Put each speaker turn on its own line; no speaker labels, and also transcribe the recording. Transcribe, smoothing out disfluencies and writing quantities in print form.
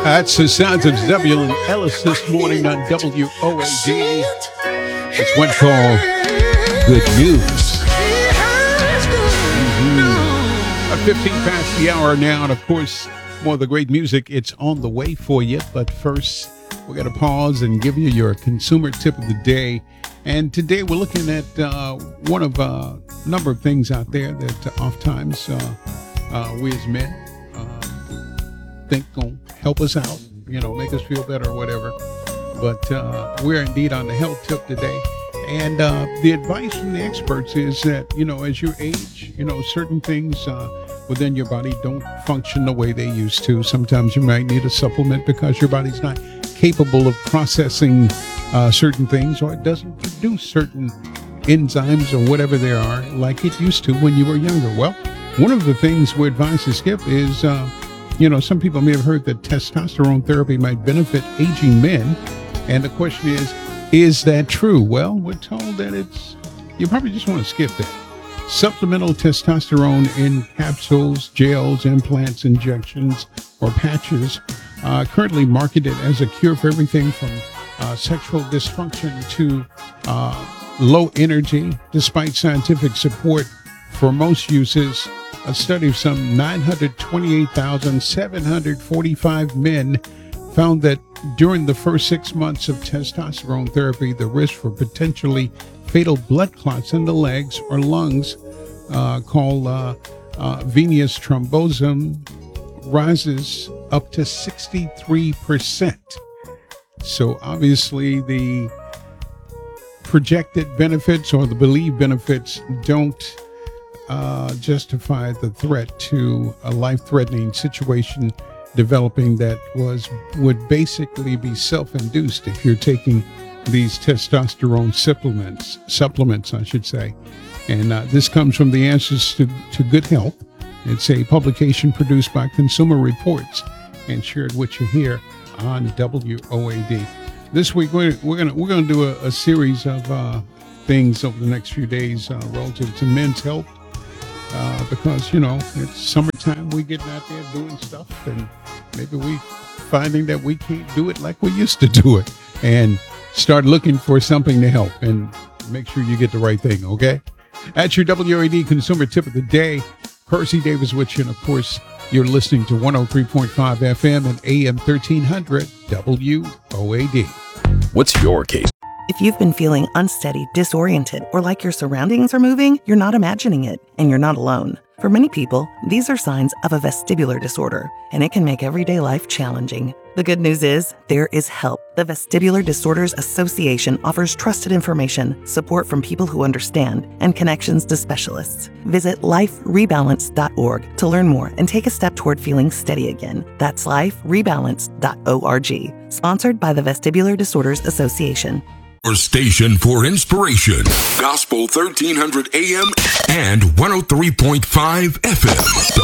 That's the sounds of Zebulon Ellis this morning on WOAD. It's one called Good News. 15 past the hour now, and of course, more of the great music. It's on the way for you. But first, we're going to pause and give you your consumer tip of the day. And today we're looking at one of a number of things out there that oftentimes we as men think gonna help us out, make us feel better or whatever. But we're indeed on the health tip today. And the advice from the experts is that, as you age, certain things within your body don't function the way they used to. Sometimes you might need a supplement because your body's not capable of processing certain things, or it doesn't produce certain enzymes or whatever there are like it used to when you were younger. Well, one of the things we're advised to skip is, some people may have heard that testosterone therapy might benefit aging men. And the question is that true? Well, we're told that you probably just want to skip that. Supplemental testosterone in capsules, gels, implants, injections, or patches, currently marketed as a cure for everything from sexual dysfunction to low energy. Despite scientific support for most uses, a study of some 928,745 men found that during the first 6 months of testosterone therapy, the risk for potentially fatal blood clots in the legs or lungs, called venous thrombosis, rises up to 63%. So obviously the projected benefits or the believed benefits don't justify the threat to a life-threatening situation developing that would basically be self-induced if you're taking these testosterone supplements, I should say. And this comes from the Answers to Good Health. It's a publication produced by Consumer Reports and shared with you here on WOAD. This week we're gonna do a series of things over the next few days relative to men's health. Because, it's summertime, we getting out there doing stuff, and maybe we finding that we can't do it like we used to do it, and start looking for something to help, and make sure you get the right thing, okay? At your WAD Consumer Tip of the Day, Percy Davis with you, and of course, you're listening to 103.5 FM and AM 1300 WOAD.
What's your case?
If you've been feeling unsteady, disoriented, or like your surroundings are moving, you're not imagining it, and you're not alone. For many people, these are signs of a vestibular disorder, and it can make everyday life challenging. The good news is, there is help. The Vestibular Disorders Association offers trusted information, support from people who understand, and connections to specialists. Visit liferebalance.org to learn more and take a step toward feeling steady again. That's liferebalance.org. Sponsored by the Vestibular Disorders Association.
Our station for inspiration. Gospel 1300 AM and 103.5 FM.